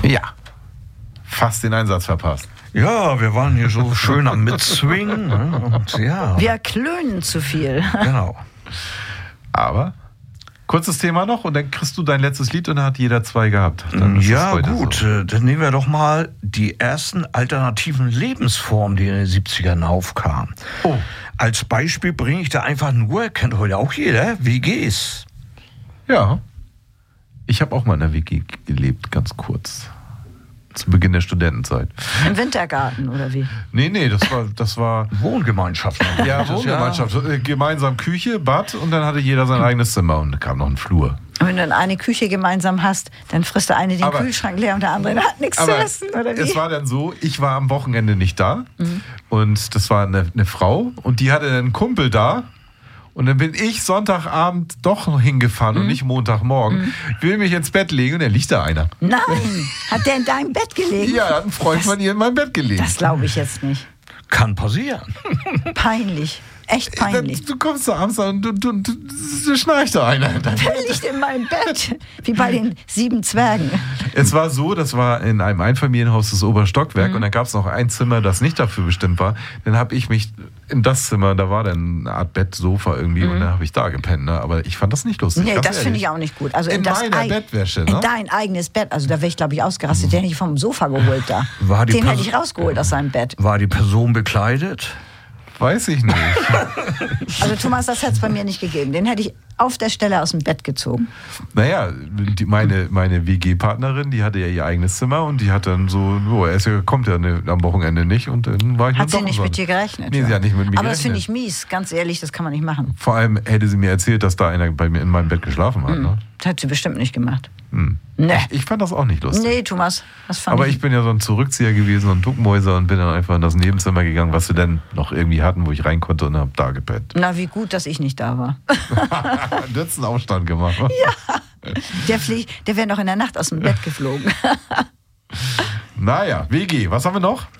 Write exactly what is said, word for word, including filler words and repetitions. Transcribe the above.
Ja, fast den Einsatz verpasst. Ja, wir waren hier so schön am Mitswingen. Und ja. Wir klönen zu viel. Genau. Aber kurzes Thema noch und dann kriegst du dein letztes Lied und dann hat jeder zwei gehabt. Dann ist ja, es heute gut. So. Dann nehmen wir doch mal die ersten alternativen Lebensformen, die in den siebzigern aufkamen. Oh. Als Beispiel bringe ich da einfach nur, kennt heute auch jeder, W Gs. Ja. Ich habe auch mal in der W G gelebt, ganz kurz. Zu Beginn der Studentenzeit. Im Wintergarten, oder wie? Nee, nee, das war... Das war Wohngemeinschaft. ja, Wohngemeinschaft. Ja. Gemeinsam Küche, Bad und dann hatte jeder sein eigenes Zimmer und da kam noch ein Flur. Und wenn du dann eine Küche gemeinsam hast, dann frisst der eine den aber, Kühlschrank leer und der andere hat nichts zu essen, oder wie? Es war dann so, ich war am Wochenende nicht da mhm. und das war eine, eine Frau und die hatte einen Kumpel da. Und dann bin ich Sonntagabend doch noch hingefahren mhm. und nicht Montagmorgen. Mhm. Will mich ins Bett legen und dann liegt da einer. Nein, hat der in deinem Bett gelegen? Ja, hat ein Freund das, von ihr in meinem Bett gelegen. Das glaube ich jetzt nicht. Kann passieren. Peinlich. Echt peinlich. Du kommst da abends und du, du, du, du schnarcht da einer. Der liegt in meinem Bett. Wie bei den sieben Zwergen. Es war so, das war in einem Einfamilienhaus das Oberstockwerk mhm. und dann gab es noch ein Zimmer, das nicht dafür bestimmt war. Dann habe ich mich in das Zimmer, da war dann eine Art Bett, Sofa irgendwie mhm. und dann habe ich da gepennt. Ne? Aber ich fand das nicht lustig. Nee, das finde ich auch nicht gut. Also in, in das meiner Ei- Bettwäsche. Ne? In dein eigenes Bett. Also da wäre ich, glaube ich, ausgerastet. Den hätte ich vom Sofa geholt da. War die Den Pers- hätte ich rausgeholt aus seinem Bett. War die Person bekleidet? Weiß ich nicht. Also Thomas, das hätte es bei mir nicht gegeben. Den hätte ich auf der Stelle aus dem Bett gezogen. Naja, die, meine, meine W G-Partnerin, die hatte ja ihr eigenes Zimmer und die hat dann so, oh, er ist ja, kommt ja ne, am Wochenende nicht und dann war ich Hat dann sie doch nicht so. mit dir gerechnet? Nee, ja. sie hat nicht mit mir Aber das gerechnet. finde ich mies, ganz ehrlich, das kann man nicht machen. Vor allem hätte sie mir erzählt, dass da einer bei mir in meinem Bett geschlafen hat. Mhm. Ne? Das hat sie bestimmt nicht gemacht. Hm. Nee. Ich, ich fand das auch nicht lustig. Nee, Thomas, das fand Aber ich... ich bin ja so ein Zurückzieher gewesen und Duckmäuser und bin dann einfach in das Nebenzimmer gegangen, was sie dann noch irgendwie hatten, wo ich rein konnte und hab da gepennt. Na, wie gut, dass ich nicht da war. Du hättest einen Aufstand gemacht. Ja, der, flieg, der wäre noch in der Nacht aus dem Bett geflogen. Naja, W G, was haben wir noch?